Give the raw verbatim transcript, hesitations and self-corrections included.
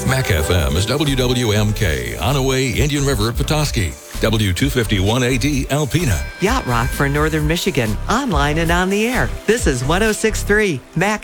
Mac F M is W W M K, Onaway, Indian River, Petoskey. W two fifty-one A D, Alpena. Yacht Rock for Northern Michigan, online and on the air. This is one oh six point three Mac